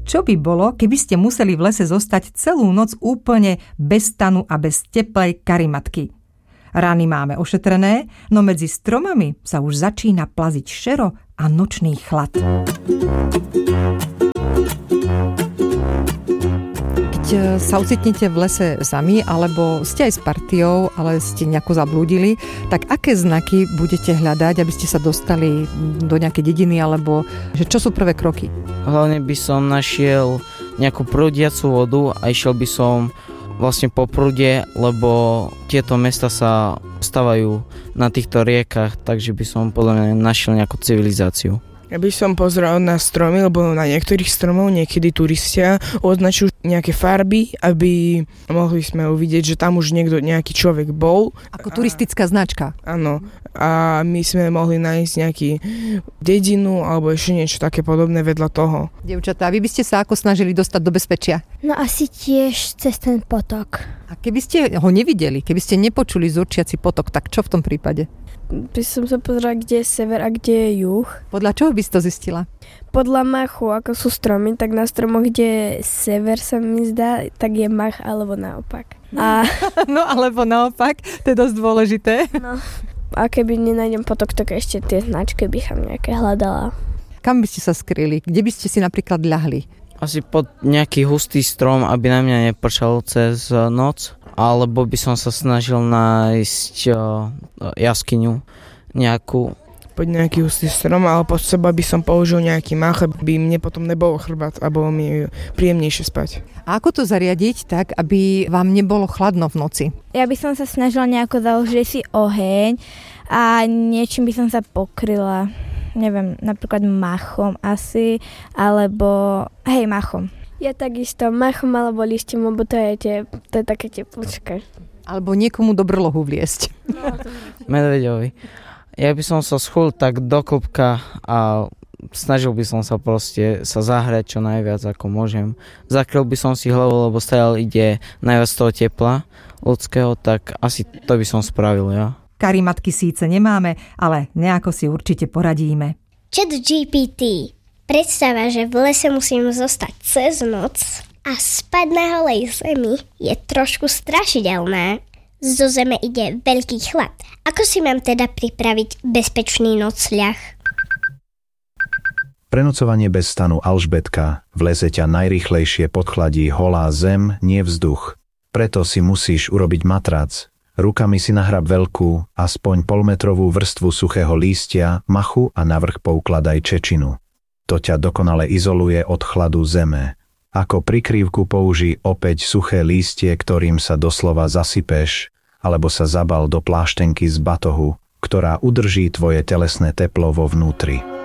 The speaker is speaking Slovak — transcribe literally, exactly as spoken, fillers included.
Čo by bolo, keby ste museli v lese zostať celú noc úplne bez stanu a bez teplej karimatky? Rány máme ošetrené, no medzi stromami sa už začína plaziť šero a nočný chlad. Keď sa ocitnete v lese sami, alebo ste aj s partiou, ale ste nejako zablúdili, tak aké znaky budete hľadať, aby ste sa dostali do nejakej dediny, alebo že čo sú prvé kroky? Hlavne by som našiel nejakú prúdiacu vodu a išiel by som vlastne po prúde, lebo tieto mesta sa stavajú na týchto riekach, takže by som podľa mňa našiel nejakú civilizáciu. Ja by som pozeral na stromy, lebo na niektorých stromov niekedy turistia označujú nejaké farby, aby mohli sme uvidieť, že tam už niekto, nejaký človek bol. Ako turistická značka. Áno. A my sme mohli nájsť nejaký dedinu alebo ešte niečo také podobné vedľa toho. Dievčatá, vy by ste sa ako snažili dostať do bezpečia? No asi tiež cez ten potok. A keby ste ho nevideli, keby ste nepočuli zurčiaci potok, tak čo v tom prípade? By som sa pozrela, kde je sever a kde je juh. Podľa čoho by si to zistila? Podľa machu, ako sú stromy, tak na stromoch, kde je sever, sa mi zdá, tak je mach, alebo naopak. A... No alebo naopak, to je dosť dôležité. No. A keby nenájdem potok, tak ešte tie značky by som nejaké hľadala. Kam by ste sa skryli? Kde by ste si napríklad ľahli? Asi pod nejaký hustý strom, aby na mňa nepršal cez noc. Alebo by som sa snažil nájsť uh, jaskyňu nejakú. Pod nejaký hustý strom, ale pod seba by som použil nejaký mach, aby mne potom nebolo chrbát a bolo mi príjemnejšie spať. A ako to zariadiť tak, aby vám nebolo chladno v noci? Ja by som sa snažila nejako založiť si oheň a niečím by som sa pokryla. Neviem, napríklad machom asi, alebo hej, machom. Ja takisto machom alebo lišťom, lebo to je, tie, to je také teplúčke. Alebo niekomu do brlohu vliesť. No, to... Medveďovi. Ja by som sa schul tak do klbka a snažil by som sa proste sa zahrať čo najviac ako môžem. Zakryl by som si hlavu, lebo stále ide najviac toho tepla ľudského, tak asi to by som spravil ja. Karimatky síce nemáme, ale nejako si určite poradíme. Chat G P T. Predstava, že v lese musím zostať cez noc a spať na holej zemi je trošku strašidelná. Zo zeme ide veľký chlad. Ako si mám teda pripraviť bezpečný nocľah? Prenocovanie bez stanu Alžbetka. V lese ťa najrýchlejšie podchladí holá zem, nie vzduch. Preto si musíš urobiť matrac. Rukami si nahrab veľkú, aspoň polmetrovú vrstvu suchého lístia, machu a navrch poukladaj čečinu. To ťa dokonale izoluje od chladu zeme. Ako prikrývku použij opäť suché lístie, ktorým sa doslova zasypeš, alebo sa zabal do pláštenky z batohu, ktorá udrží tvoje telesné teplo vo vnútri.